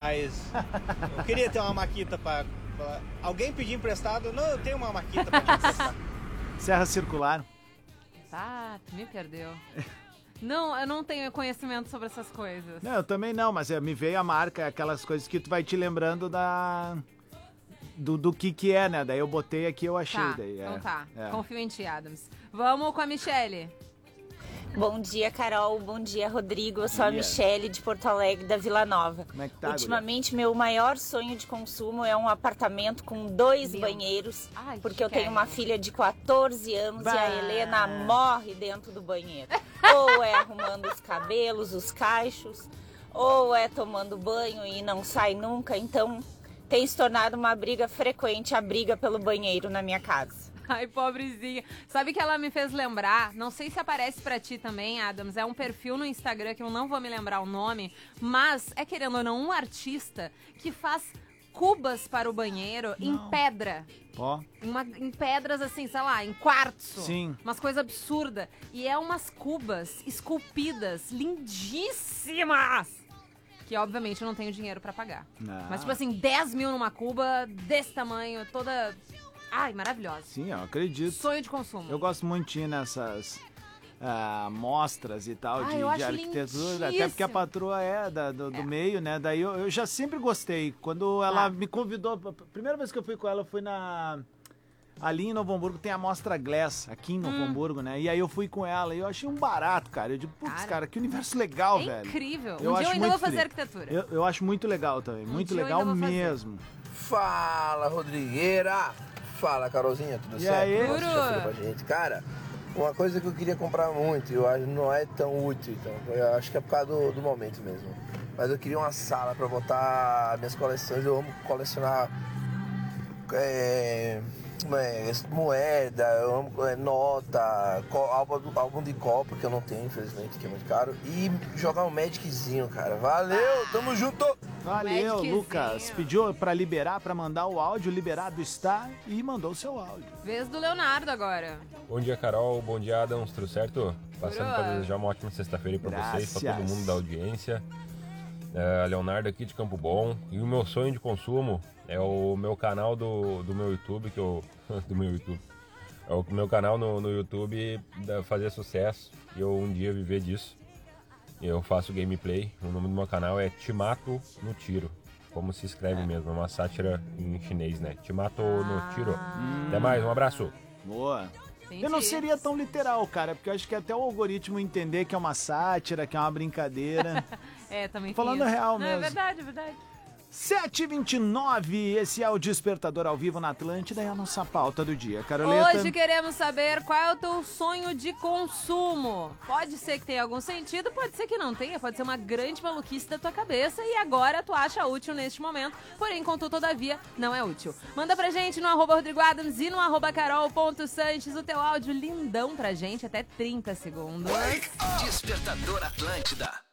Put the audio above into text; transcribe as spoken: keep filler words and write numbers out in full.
Mas eu queria ter uma maquita pra... pra... Alguém pedir emprestado? Não, eu tenho uma maquita pra te emprestar. Serra circular. Ah, tu me perdeu. Não, eu não tenho conhecimento sobre essas coisas. Não, eu também não, mas me veio a marca, aquelas coisas que tu vai te lembrando da... Do, do que que é, né? Daí eu botei aqui, eu achei. Tá, daí, então é, tá. é. Confio em ti, Adams. Vamos com a Michele. Bom dia, Carol. Bom dia, Rodrigo. Eu sou a dia. Michele de Porto Alegre, da Vila Nova. Como é que tá, Ultimamente, meu maior sonho de consumo é um apartamento com dois Meu. banheiros, Ai, porque eu que tenho uma quero. filha de quatorze anos Bah. e a Helena morre dentro do banheiro. Ou é arrumando os cabelos, os cachos, ou é tomando banho e não sai nunca. Então, tem se tornado uma briga frequente, a briga pelo banheiro na minha casa. Ai, pobrezinha. Sabe que ela me fez lembrar? Não sei se aparece pra ti também, Adams. É um perfil no Instagram que eu não vou me lembrar o nome, mas é, querendo ou não, um artista que faz cubas para o banheiro Não. em pedra. Ó, Uma, em pedras assim, sei lá, em quartzo. Sim. Umas coisas absurdas. E é umas cubas esculpidas, lindíssimas! Que obviamente eu não tenho dinheiro pra pagar. Não. Mas tipo assim, dez mil numa cuba desse tamanho, toda... Ai, maravilhosa. sim, eu acredito. Sonho de consumo. Eu gosto muito de ir nessas ah, mostras e tal, Ah, de, eu de acho arquitetura, até lindíssimo. porque a patroa é da, do, do É. meio, né? Daí eu, eu já sempre gostei. Quando ela Ah. me convidou, a primeira vez que eu fui com ela foi na... Ali em Novo Hamburgo tem a Mostra Glass, aqui em Novo Hum. Hamburgo, né? E aí eu fui com ela e eu achei um barato, cara. Eu digo, putz, Cara, cara, que universo legal, É velho. incrível. Eu um dia acho eu ainda muito vou fazer tri. arquitetura. Eu, eu acho muito legal também, muito dia eu legal ainda vou fazer. mesmo. Fala, Rodrigueira! Fala, Carolzinha, tudo E certo? aí? Nossa, já falou pra gente. Cara, uma coisa que eu queria comprar muito, eu acho que não é tão útil, então, eu acho que é por causa do, do momento mesmo. Mas eu queria uma sala pra botar minhas coleções, eu amo colecionar é, é, moeda, eu amo é, nota, co- álbum, álbum de copo, que eu não tenho, infelizmente, que é muito caro, e jogar um Magiczinho, cara. Valeu, tamo junto! Valeu, Magiczinho. Lucas. Pediu pra liberar, pra mandar o áudio, liberado está e mandou o seu áudio. Vez do Leonardo agora. Bom dia, Carol. Bom dia, Adams. Tudo certo? Passando Tudo. para desejar uma ótima sexta-feira aí pra vocês, pra todo Gracias. mundo da audiência. É, Leonardo aqui de Campo Bom. E o meu sonho de consumo é o meu canal do, do meu YouTube, que eu... do meu YouTube. É o meu canal no, no YouTube da- fazer sucesso e eu um dia viver disso. Eu faço gameplay. O nome do meu canal é Te Mato no Tiro. Como se escreve mesmo, é uma sátira em chinês, né? Te Mato no Tiro. Até mais, um abraço. Boa. Tem Eu não disso. seria tão literal, cara, porque eu acho que até o algoritmo entender que é uma sátira, que é uma brincadeira. É, também tem Falando isso. real Não, mesmo. É verdade, é verdade. sete e vinte e nove, esse é o Despertador ao vivo na Atlântida e a nossa pauta do dia. Caroleta, Hoje queremos saber qual é o teu sonho de consumo. Pode ser que tenha algum sentido, pode ser que não tenha, pode ser uma grande maluquice da tua cabeça e agora tu acha útil neste momento, porém, contudo, todavia, não é útil. Manda pra gente no arroba Rodrigo Adams e no arroba carol.sanches o teu áudio lindão pra gente, até trinta segundos. Despertador Atlântida.